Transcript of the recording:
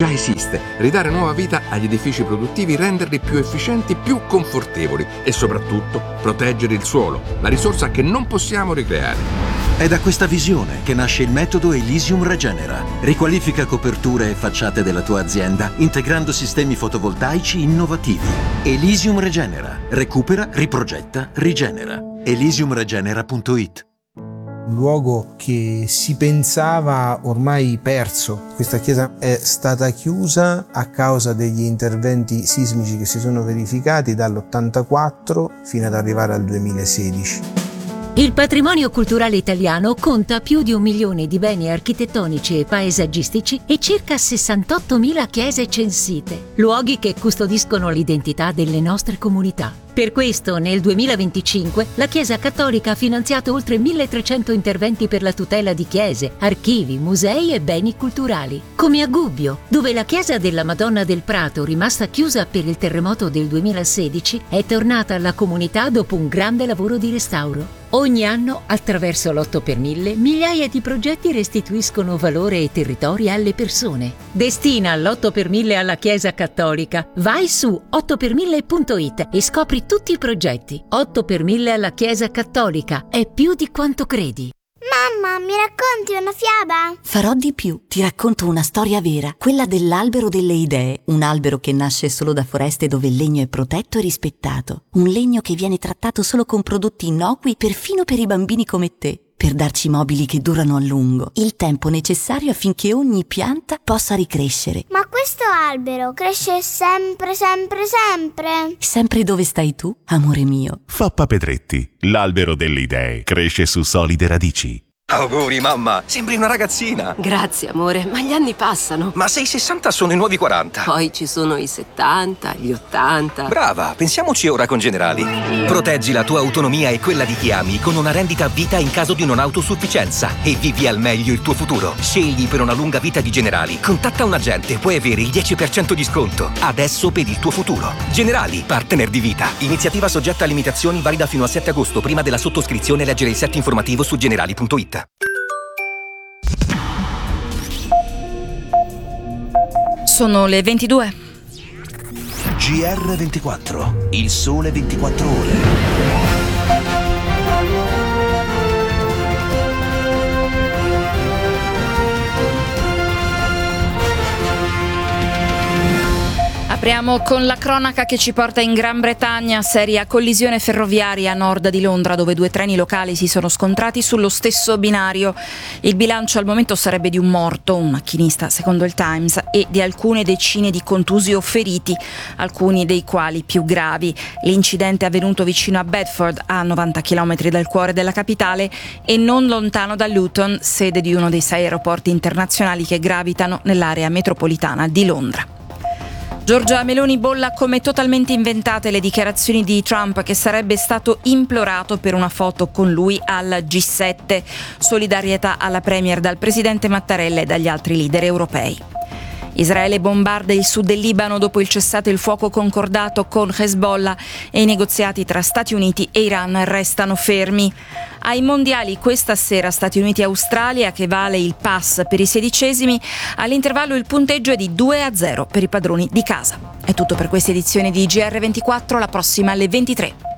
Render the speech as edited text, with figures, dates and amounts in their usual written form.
già esiste, ridare nuova vita agli edifici produttivi, renderli più efficienti, più confortevoli e soprattutto proteggere il suolo, la risorsa che non possiamo ricreare. È da questa visione che nasce il metodo Elysium Regenera. Riqualifica coperture e facciate della tua azienda integrando sistemi fotovoltaici innovativi. Elysium Regenera. Recupera, riprogetta, rigenera. Elysiumregenera.it. Un luogo che si pensava ormai perso. Questa chiesa è stata chiusa a causa degli interventi sismici che si sono verificati dall'84 fino ad arrivare al 2016. Il patrimonio culturale italiano conta più di 1 milione di beni architettonici e paesaggistici e circa 68.000 chiese censite, luoghi che custodiscono l'identità delle nostre comunità. Per questo, nel 2025, la Chiesa Cattolica ha finanziato oltre 1.300 interventi per la tutela di chiese, archivi, musei e beni culturali. Come a Gubbio, dove la Chiesa della Madonna del Prato, rimasta chiusa per il terremoto del 2016, è tornata alla comunità dopo un grande lavoro di restauro. Ogni anno, attraverso l'8 per 1000, migliaia di progetti restituiscono valore e territori alle persone. Destina l'8 per 1000 alla Chiesa Cattolica. Vai su 8per1000.it e scopri tutti i progetti. 8 per 1000 alla Chiesa Cattolica. È più di quanto credi. Mamma, mi racconti una fiaba? Farò di più, ti racconto una storia vera, quella dell'albero delle idee, un albero che nasce solo da foreste dove il legno è protetto e rispettato, un legno che viene trattato solo con prodotti innocui perfino per i bambini come te, per darci mobili che durano a lungo, il tempo necessario affinché ogni pianta possa ricrescere. Ma questo albero cresce sempre, sempre, sempre? Sempre dove stai tu, amore mio. Foppa Pedretti, l'albero delle idee, cresce su solide radici. Auguri mamma, sembri una ragazzina. Grazie amore, ma gli anni passano. Ma se i 60 sono i nuovi 40. Poi ci sono i 70, gli 80. Brava, pensiamoci ora con Generali. Proteggi la tua autonomia e quella di chi ami con una rendita a vita in caso di non autosufficienza e vivi al meglio il tuo futuro. Scegli per una lunga vita di Generali. Contatta un agente, puoi avere il 10% di sconto. Adesso per il tuo futuro. Generali, partner di vita. Iniziativa soggetta a limitazioni, valida fino al 7 agosto. Prima della sottoscrizione leggere il set informativo su generali.it. Sono le 22. GR24, il sole 24 ore. Apriamo con la cronaca che ci porta in Gran Bretagna. Seria collisione ferroviaria a nord di Londra, dove 2 treni locali si sono scontrati sullo stesso binario. Il bilancio al momento sarebbe di un morto, un macchinista secondo il Times, e di alcune decine di contusi o feriti, alcuni dei quali più gravi. L'incidente è avvenuto vicino a Bedford, a 90 km dal cuore della capitale e non lontano da Luton, sede di uno dei 6 aeroporti internazionali che gravitano nell'area metropolitana di Londra. Giorgia Meloni bolla come totalmente inventate le dichiarazioni di Trump che sarebbe stato implorato per una foto con lui al G7. Solidarietà alla premier dal presidente Mattarella e dagli altri leader europei. Israele bombarda il sud del Libano dopo il cessate il fuoco concordato con Hezbollah e i negoziati tra Stati Uniti e Iran restano fermi. Ai mondiali questa sera Stati Uniti-Australia, che vale il pass per i 16esimi, all'intervallo il punteggio è di 2-0 per i padroni di casa. È tutto per questa edizione di GR24, la prossima alle 23.